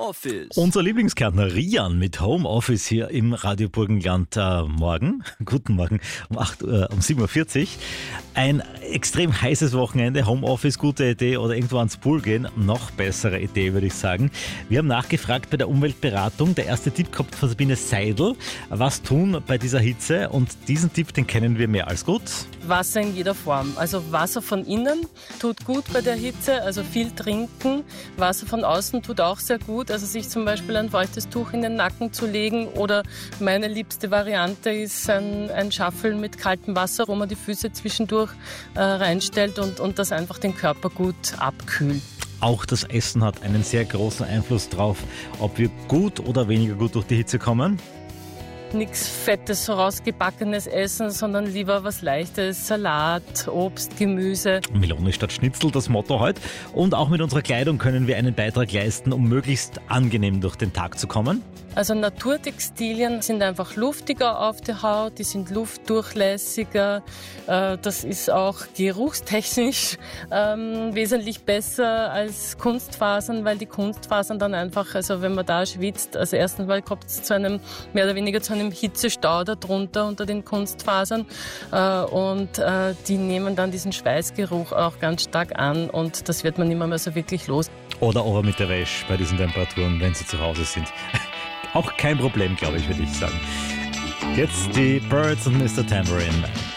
Homeoffice. Unser Lieblingskärntner Rian mit Homeoffice hier im Radio Burgenland morgen. Guten Morgen um 7:40 Uhr. Ein extrem heißes Wochenende. Homeoffice, gute Idee oder irgendwo ans Pool gehen. Noch bessere Idee, würde ich sagen. Wir haben nachgefragt bei der Umweltberatung. Der erste Tipp kommt von Sabine Seidel. Was tun bei dieser Hitze? Und diesen Tipp, den kennen wir mehr als gut. Wasser in jeder Form. Also Wasser von innen tut gut bei der Hitze, also viel trinken. Wasser von außen tut auch sehr gut, also sich zum Beispiel ein feuchtes Tuch in den Nacken zu legen, oder meine liebste Variante ist ein Schaffeln mit kaltem Wasser, wo man die Füße zwischendurch reinstellt und das einfach den Körper gut abkühlt. Auch das Essen hat einen sehr großen Einfluss drauf, ob wir gut oder weniger gut durch die Hitze kommen. Nichts Fettes, so rausgebackenes Essen, sondern lieber was Leichtes, Salat, Obst, Gemüse. Melone statt Schnitzel, das Motto heute. Und auch mit unserer Kleidung können wir einen Beitrag leisten, um möglichst angenehm durch den Tag zu kommen. Also Naturtextilien sind einfach luftiger auf der Haut, die sind luftdurchlässiger. Das ist auch geruchstechnisch wesentlich besser als Kunstfasern, weil die Kunstfasern dann einfach, also wenn man da schwitzt, also erstens mal kommt es zu einem, mehr oder weniger zu einem Hitzestau darunter unter den Kunstfasern und die nehmen dann diesen Schweißgeruch auch ganz stark an und das wird man nicht mehr so wirklich los. Oder aber mit der Wäsche bei diesen Temperaturen, wenn sie zu Hause sind. Auch kein Problem, glaube ich, würde ich sagen. Jetzt die Birds und Mr. Tambourine Man.